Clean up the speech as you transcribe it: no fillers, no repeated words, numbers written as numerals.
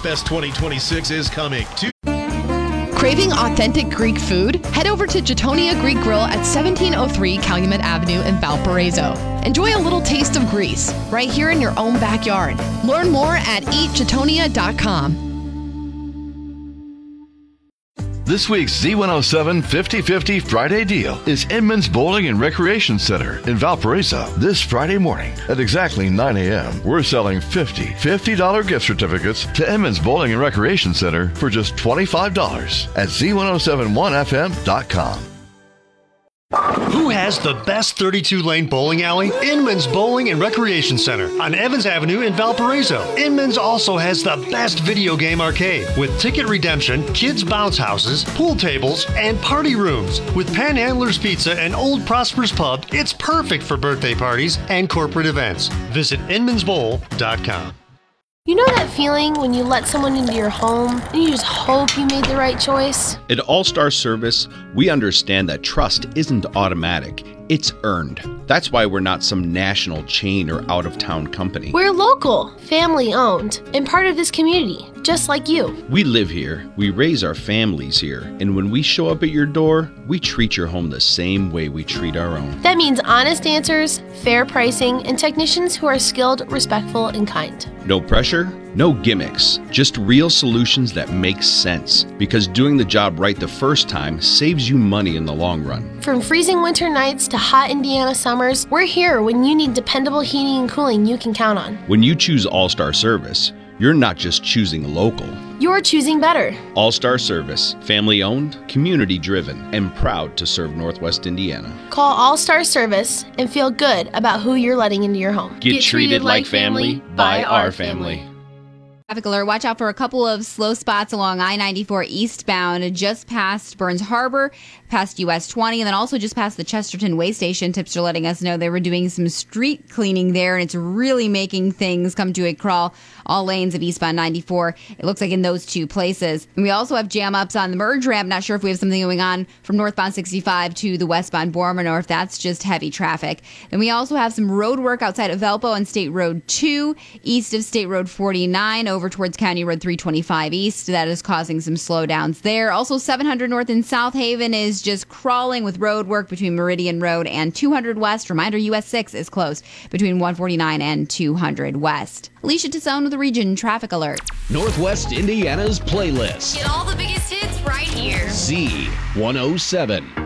Fest 2026 is coming to... Craving authentic Greek food? Head over to Jetonia Greek Grill at 1703 Calumet Avenue in Valparaiso. Enjoy a little taste of Greece right here in your own backyard. Learn more at eatjetonia.com. This week's Z107 50-50 Friday deal is Inman's Bowling and Recreation Center in Valparaiso. This Friday morning at exactly 9 a.m., we're selling $50 gift certificates to Inman's Bowling and Recreation Center for just $25 at Z1071FM.com. Who has the best 32-lane bowling alley? Inman's Bowling and Recreation Center on Evans Avenue in Valparaiso. Inman's also has the best video game arcade with ticket redemption, kids' bounce houses, pool tables, and party rooms. With Panhandler's Pizza and Old Prosper's Pub, it's perfect for birthday parties and corporate events. Visit inmansbowl.com. You know that feeling when you let someone into your home and you just hope you made the right choice? At All Star Service, we understand that trust isn't automatic, it's earned. That's why we're not some national chain or out-of-town company. We're local, family-owned, and part of this community, just like you. We live here, we raise our families here, and when we show up at your door, we treat your home the same way we treat our own. That means honest answers, fair pricing, and technicians who are skilled, respectful, and kind. No pressure, no gimmicks, just real solutions that make sense. Because doing the job right the first time saves you money in the long run. From freezing winter nights to hot Indiana summers, we're here when you need dependable heating and cooling you can count on. When you choose All-Star Service, you're not just choosing local. You're choosing better. All-Star Service, family-owned, community-driven, and proud to serve Northwest Indiana. Call All-Star Service and feel good about who you're letting into your home. Get treated like family by our family. Traffic alert. Watch out for a couple of slow spots along I-94 eastbound, just past Burns Harbor, past US 20, and then also just past the Chesterton Way Station. Tips are letting us know they were doing some street cleaning there, and it's really making things come to a crawl. All lanes of eastbound 94, it looks like in those two places. And we also have jam ups on the merge ramp. Not sure if we have something going on from northbound 65 to the westbound Borman, or if that's just heavy traffic. Then we also have some road work outside of Valpo on State Road 2, east of State Road 49, over towards County Road 325 east. That is causing some slowdowns there. Also, 700 north in South Haven is just crawling with road work between Meridian Road and 200 west. Reminder, US 6 is closed between 149 and 200 west. Alicia Tassone with the Region Traffic Alert. Northwest Indiana's playlist. Get all the biggest hits right here. Z107.